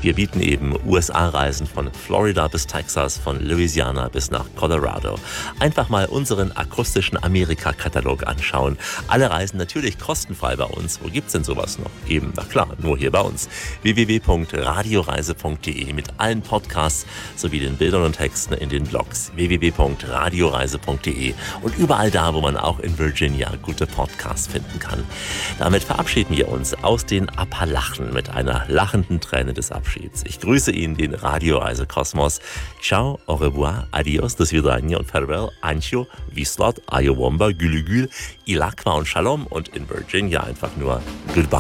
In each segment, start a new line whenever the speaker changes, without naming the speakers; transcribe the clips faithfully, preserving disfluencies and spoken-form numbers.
Wir bieten eben U S A-Reisen von Florida bis Texas, von Louisiana bis nach Colorado. Einfach mal unseren akustischen Amerika-Katalog anschauen. Alle Reisen natürlich kostenfrei bei uns. Wo gibt's denn sowas noch? Eben, na klar, nur hier bei uns. w w w punkt radioreise punkt d e mit allen Podcasts sowie den Bildern und Texten in den Blogs. w w w punkt radioreise punkt d e und überall da, wo man auch in Virginia gute Podcasts finden kann. Damit verabschieden wir uns aus den Appalachen mit einer lachenden Träne des Abschieds. Ich grüße Ihnen, den Radioreise-Kosmos. Ciao, au revoir, adios, do svidania und farewell, ancho, vislat, ayowomba, gülügül, ilakwa und shalom und in Virginia einfach nur goodbye.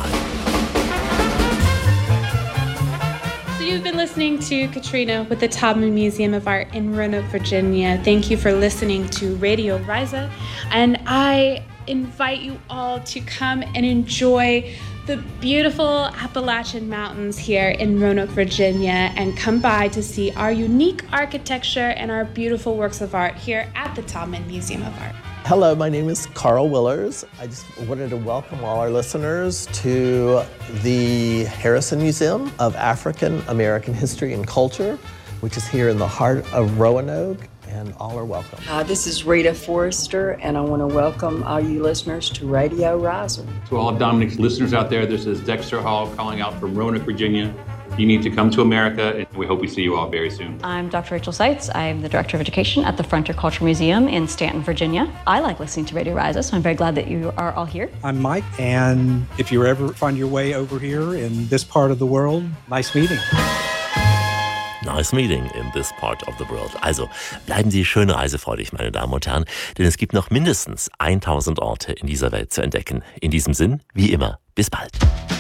You've been listening to Katrina with the Taubman Museum of Art in Roanoke, Virginia. Thank you for listening to Radio Risa, and I invite you all to come and enjoy the beautiful Appalachian Mountains here in Roanoke, Virginia, and come by to see our unique architecture and our beautiful works of art here at the Taubman Museum of Art.
Hello, my name is Carl Willers. I just wanted to welcome all our listeners to the Harrison Museum of African American History and Culture, which is here in the heart of Roanoke, and all are welcome.
Hi, this is Rita Forrester, and I want to welcome all you listeners to Radio Risa.
To all of Dominic's listeners out there, this is Dexter Hall calling out from Roanoke, Virginia. You need to come to America, and we hope we see you all very soon.
I'm Doctor Rachel Seitz. I'm the Director of Education at the Frontier Cultural Museum in Stanton, Virginia. I like listening to Radio Risa, so I'm very glad that you are all here.
I'm Mike, and if you ever find your way over here in this part of the world, nice meeting.
Nice meeting in this part of the world. Also, bleiben Sie schön reisefreudig, meine Damen und Herren, denn es gibt noch mindestens tausend Orte in dieser Welt zu entdecken. In diesem Sinn, wie immer, bis bald.